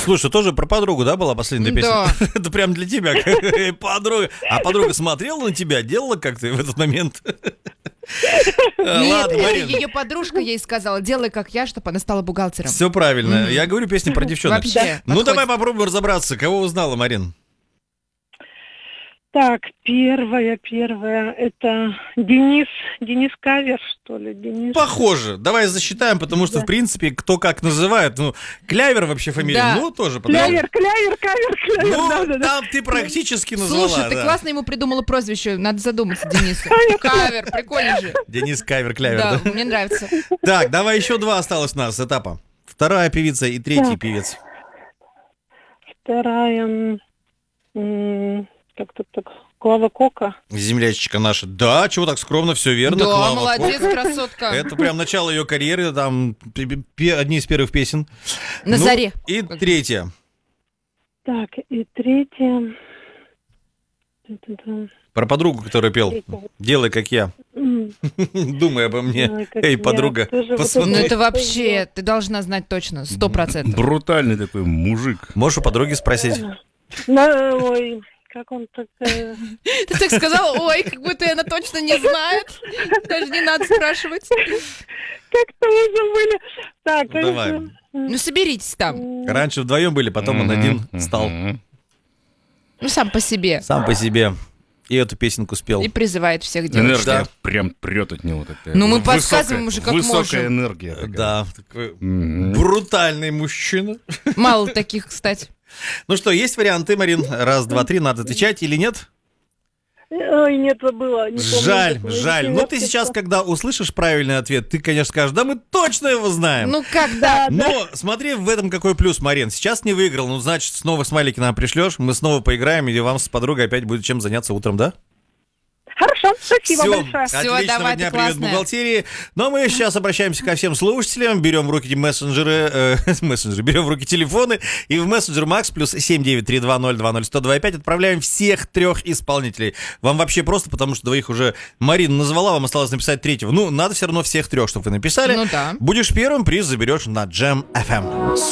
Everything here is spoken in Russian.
Слушай, тоже про подругу, да, была последняя песня? Да. Это прям для тебя, подруга. А подруга смотрела на тебя, делала как-то в этот момент? Нет, Ладно, Марин. ее подружка ей сказала, делай как я, чтобы она стала бухгалтером. Все правильно. Я говорю, песня про девчонок. Вообще. Ну, подходит. давай попробуем разобраться. Кого узнала, Марин? Так, первая, это Денис Кавер, что ли? Денис. Похоже. Давай засчитаем, потому что, в принципе, кто как называет. Ну, Клявер вообще фамилия. Да. Ну, тоже. подожди. Кавер, Ну, да. там ты практически назвала. Слушай, ты да. классно ему придумала прозвище, надо задуматься, Денису. Кавер, прикольно же. Денис Кавер, Клявер, Да, да? мне нравится. Так, давай еще два осталось у нас этапа. Вторая певица и третий Так. певец. Вторая, так, Клава Кока. Землячечка наша. Да, чего так скромно, все верно. Да, Клава молодец, Кока. красотка. Это прям начало ее карьеры, там одни из первых песен. На Ну, заре. И третья. Так, и третья. Про подругу, которая пел. Делай, как я. Думай обо мне. Делай, как Эй, я. подруга, Тоже вот посмотри. Ну это- это вообще, ты должна знать точно, 100%. Брутальный такой мужик. Можешь у подруги спросить? Ой, как он так... Ты так сказала, ой, как будто она точно не знает. Даже не надо спрашивать. Как-то мы забыли. Так, Ну, давай. Ну соберитесь там. Раньше вдвоем были, потом он один стал. Ну сам по себе. Сам по себе. И эту песенку спел. И призывает всех делать. Энергия Да. прям прет от него такая. Ну, мы Высокая- подсказываем уже, как Высокая можем. энергия такая. Да, такой Мгм. брутальный мужчина. Мало таких, кстати. Ну что, есть варианты, Марин? Раз, два, три, надо отвечать или нет? Ой, нет, забыла. не помню, Жаль, как жаль. его Но ты сейчас, когда услышишь правильный ответ, ты, конечно, скажешь, да мы точно его знаем. Ну когда? Но смотри, в этом какой плюс, Марин. Сейчас не выиграл, ну, значит, снова смайлики нам пришлешь, мы снова поиграем, и вам с подругой опять будет чем заняться утром, да? Хорошо, спасибо Всё, большое. Всё, отличного давай, дня, ты привет, классная. бухгалтерии. Ну, а мы сейчас обращаемся ко всем слушателям, берем в руки мессенджеры, берем в руки телефоны, и в мессенджер Макс плюс 79320201025 отправляем всех трех исполнителей. Вам вообще просто, потому что двоих уже Марина назвала, вам осталось написать третьего. Ну, надо все равно всех трех, чтобы вы написали. Ну да. Будешь первым, приз заберешь на Jam FM.